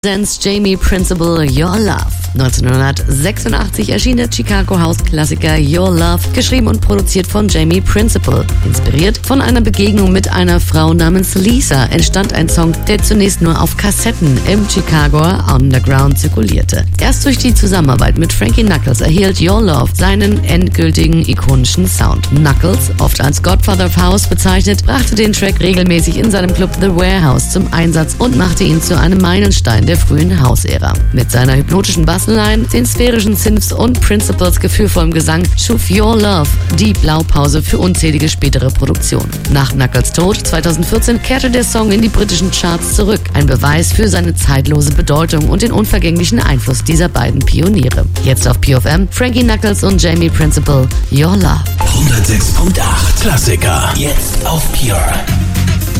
Sense Jamie Principle Your Love. 1986 erschien der Chicago House Klassiker Your Love, geschrieben und produziert von Jamie Principle. Inspiriert von einer Begegnung mit einer Frau namens Lisa entstand ein Song, der zunächst nur auf Kassetten im Chicagoer Underground zirkulierte. Erst durch die Zusammenarbeit mit Frankie Knuckles erhielt Your Love seinen endgültigen ikonischen Sound. Knuckles, oft als Godfather of House bezeichnet, brachte den Track regelmäßig in seinem Club The Warehouse zum Einsatz und machte ihn zu einem Meilenstein der frühen House-Ära. Mit seiner hypnotischen Bassline, den sphärischen Synths und Principles gefühlvollem Gesang schuf Your Love die Blaupause für unzählige spätere Produktionen. Nach Knuckles Tod 2014 kehrte der Song in die britischen Charts zurück, ein Beweis für seine zeitlose Bedeutung und den unvergänglichen Einfluss dieser beiden Pioniere. Jetzt auf Pure FM, Frankie Knuckles und Jamie Principle, Your Love. 106.8 Klassiker, jetzt auf Pure.